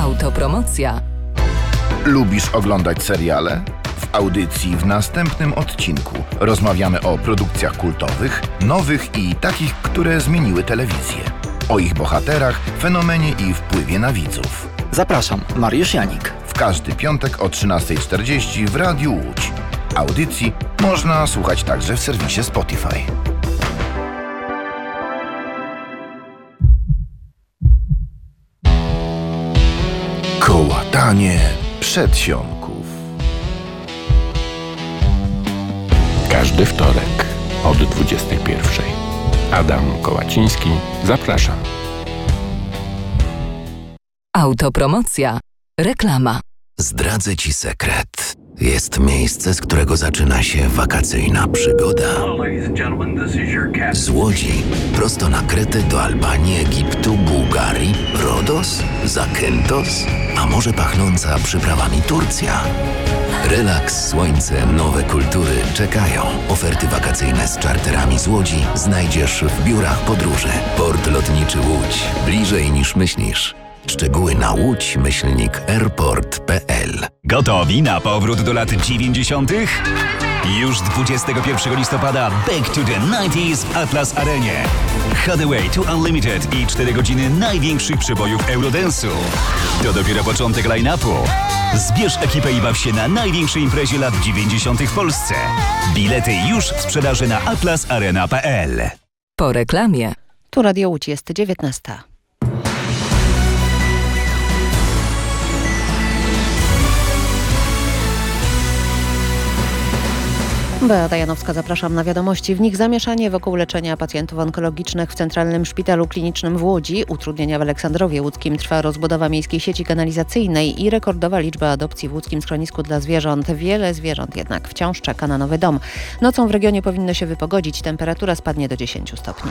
Autopromocja. Lubisz oglądać seriale? W audycji w następnym odcinku rozmawiamy o produkcjach kultowych, nowych i takich, które zmieniły telewizję. O ich bohaterach, fenomenie i wpływie na widzów. Zapraszam, Mariusz Janik. W każdy piątek o 13:40 w Radiu Łódź. Audycji można słuchać także w serwisie Spotify. Kołatanie przedsionków. Każdy wtorek od 21:00. Adam Kołaciński, zapraszam. Autopromocja. Reklama. Zdradzę Ci sekret. Jest miejsce, z którego zaczyna się wakacyjna przygoda. Z Łodzi prosto na Kretę do Albanii, Egiptu, Bułgarii, Rodos, Zakynthos, a może pachnąca przyprawami Turcja. Relaks, słońce, nowe kultury czekają. Oferty wakacyjne z czarterami z Łodzi znajdziesz w biurach podróży. Port Lotniczy Łódź. Bliżej niż myślisz. Szczegóły na łódź-airport.pl. Gotowi na powrót do lat 90? Już 21 listopada Back to the 90s w Atlas Arenie. Hathaway to Unlimited i 4 godziny największych przebojów Eurodance'u. To dopiero początek line-upu. Zbierz ekipę i baw się na największej imprezie lat 90 w Polsce. Bilety już w sprzedaży na atlasarena.pl. Po reklamie. Tu Radio Łódź, jest 19:00. Beata Janowska, zapraszam na wiadomości. W nich zamieszanie wokół leczenia pacjentów onkologicznych w Centralnym Szpitalu Klinicznym w Łodzi, utrudnienia w Aleksandrowie Łódzkim, trwa rozbudowa miejskiej sieci kanalizacyjnej i rekordowa liczba adopcji w łódzkim schronisku dla zwierząt. Wiele zwierząt jednak wciąż czeka na nowy dom. Nocą w regionie powinno się wypogodzić, temperatura spadnie do 10 stopni.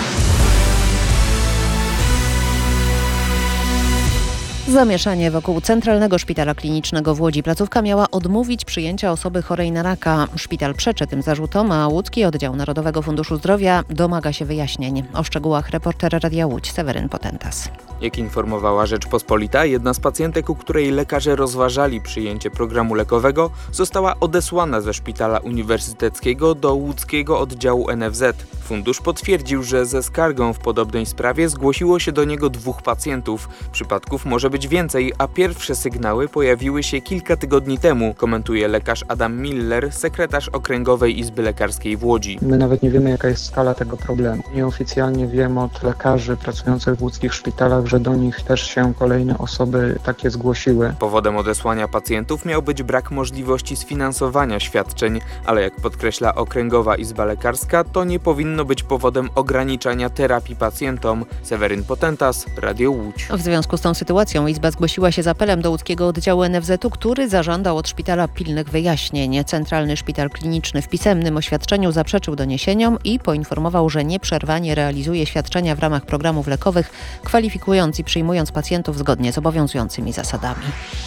Zamieszanie wokół Centralnego Szpitala Klinicznego w Łodzi. Placówka miała odmówić przyjęcia osoby chorej na raka. Szpital przeczy tym zarzutom, a łódzki oddział Narodowego Funduszu Zdrowia domaga się wyjaśnień. O szczegółach reporter Radia Łódź Seweryn Potentas. Jak informowała Rzeczpospolita, jedna z pacjentek, u której lekarze rozważali przyjęcie programu lekowego, została odesłana ze szpitala uniwersyteckiego do łódzkiego oddziału NFZ. Fundusz potwierdził, że ze skargą w podobnej sprawie zgłosiło się do niego 2 pacjentów. Przypadków może być więcej, a pierwsze sygnały pojawiły się kilka tygodni temu, komentuje lekarz Adam Miller, sekretarz Okręgowej Izby Lekarskiej w Łodzi. My nawet nie wiemy, jaka jest skala tego problemu. Nieoficjalnie wiem od lekarzy pracujących w łódzkich szpitalach, że do nich też się kolejne osoby takie zgłosiły. Powodem odesłania pacjentów miał być brak możliwości sfinansowania świadczeń, ale jak podkreśla Okręgowa Izba Lekarska, to nie powinno być powodem ograniczania terapii pacjentom. Seweryn Potentas, Radio Łódź. W związku z tą sytuacją Izba zgłosiła się z apelem do łódzkiego oddziału NFZ-u, który zażądał od szpitala pilnych wyjaśnień. Centralny Szpital Kliniczny w pisemnym oświadczeniu zaprzeczył doniesieniom i poinformował, że nieprzerwanie realizuje świadczenia w ramach programów lekowych, kwalifikując i przyjmując pacjentów zgodnie z obowiązującymi zasadami.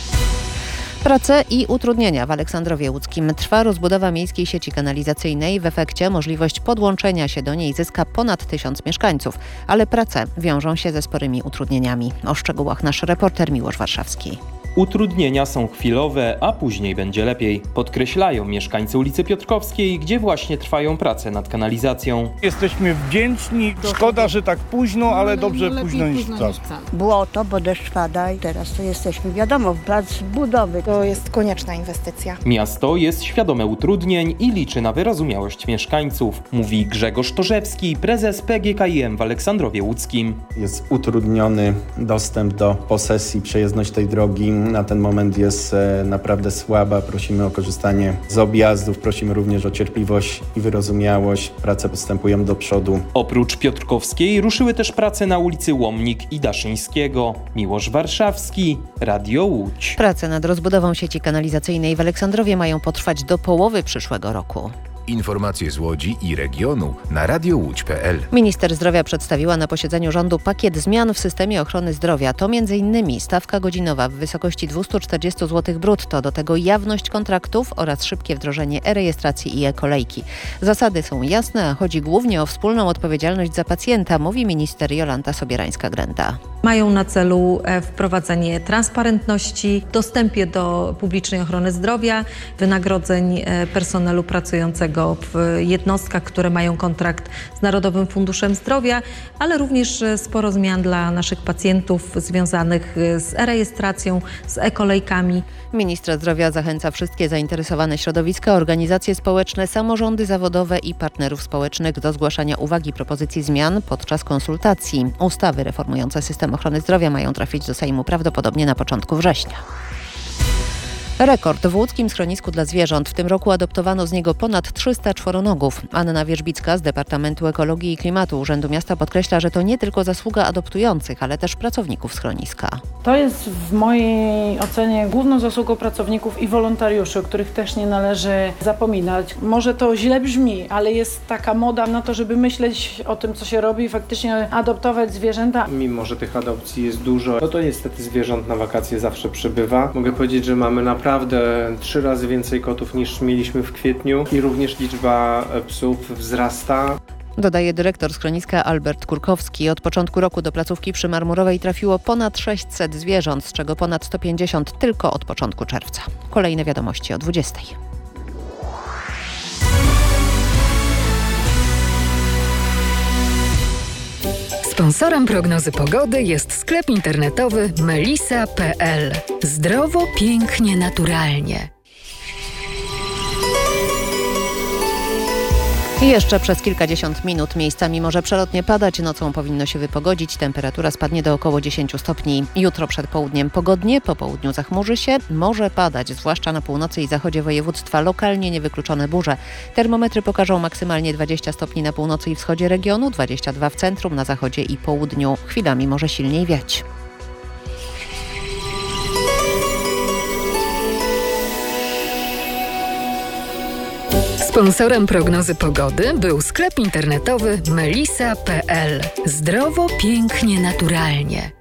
Prace i utrudnienia w Aleksandrowie Łódzkim. Trwa rozbudowa miejskiej sieci kanalizacyjnej. W efekcie możliwość podłączenia się do niej zyska ponad 1000 mieszkańców, ale prace wiążą się ze sporymi utrudnieniami. O szczegółach nasz reporter Miłosz Warszawski. Utrudnienia są chwilowe, a później będzie lepiej. Podkreślają mieszkańcy ulicy Piotrkowskiej, gdzie właśnie trwają prace nad kanalizacją. Jesteśmy wdzięczni. Szkoda, że tak późno, ale dobrze późno niż wcale. Błoto, bo deszcz pada i teraz to jesteśmy, wiadomo, plac budowy. To jest konieczna inwestycja. Miasto jest świadome utrudnień i liczy na wyrozumiałość mieszkańców, mówi Grzegorz Torzewski, prezes PGKiM w Aleksandrowie Łódzkim. Jest utrudniony dostęp do posesji, przejezdność tej drogi. Na ten moment jest naprawdę słaba. Prosimy o korzystanie z objazdów, prosimy również o cierpliwość i wyrozumiałość. Prace postępują do przodu. Oprócz Piotrkowskiej ruszyły też prace na ulicy Łomnik i Daszyńskiego. Miłosz Warszawski, Radio Łódź. Prace nad rozbudową sieci kanalizacyjnej w Aleksandrowie mają potrwać do połowy przyszłego roku. Informacje z Łodzi i regionu na radiołódź.pl. Minister zdrowia przedstawiła na posiedzeniu rządu pakiet zmian w systemie ochrony zdrowia. To m.in. stawka godzinowa w wysokości 240 zł brutto, do tego jawność kontraktów oraz szybkie wdrożenie e-rejestracji i e-kolejki. Zasady są jasne, a chodzi głównie o wspólną odpowiedzialność za pacjenta, mówi minister Jolanta Sobierańska-Grenda. Mają na celu wprowadzenie transparentności, dostępie do publicznej ochrony zdrowia, wynagrodzeń personelu pracującego w jednostkach, które mają kontrakt z Narodowym Funduszem Zdrowia, ale również sporo zmian dla naszych pacjentów związanych z e-rejestracją, z e-kolejkami. Ministra zdrowia zachęca wszystkie zainteresowane środowiska, organizacje społeczne, samorządy zawodowe i partnerów społecznych do zgłaszania uwag i propozycji zmian podczas konsultacji. Ustawy reformujące system ochrony zdrowia mają trafić do Sejmu prawdopodobnie na początku września. Rekord w łódzkim schronisku dla zwierząt. W tym roku adoptowano z niego ponad 300 czworonogów. Anna Wierzbicka z Departamentu Ekologii i Klimatu Urzędu Miasta podkreśla, że to nie tylko zasługa adoptujących, ale też pracowników schroniska. To jest w mojej ocenie główną zasługą pracowników i wolontariuszy, o których też nie należy zapominać. Może to źle brzmi, ale jest taka moda na to, żeby myśleć o tym, co się robi i faktycznie adoptować zwierzęta. Mimo że tych adopcji jest dużo, to niestety zwierząt na wakacje zawsze przybywa. Mogę powiedzieć, że mamy naprawdę 3 razy więcej kotów niż mieliśmy w kwietniu i również liczba psów wzrasta. Dodaje dyrektor schroniska Albert Kurkowski. Od początku roku do placówki przy Marmurowej trafiło ponad 600 zwierząt, z czego ponad 150 tylko od początku czerwca. Kolejne wiadomości o 20:00. Sponsorem prognozy pogody jest sklep internetowy melisa.pl. Zdrowo, pięknie, naturalnie. Jeszcze przez kilkadziesiąt minut miejscami może przelotnie padać, nocą powinno się wypogodzić, temperatura spadnie do około 10 stopni. Jutro przed południem pogodnie, po południu zachmurzy się, może padać, zwłaszcza na północy i zachodzie województwa, lokalnie niewykluczone burze. Termometry pokażą maksymalnie 20 stopni na północy i wschodzie regionu, 22 w centrum, na zachodzie i południu. Chwilami może silniej wiać. Sponsorem prognozy pogody był sklep internetowy melisa.pl. Zdrowo, pięknie, naturalnie.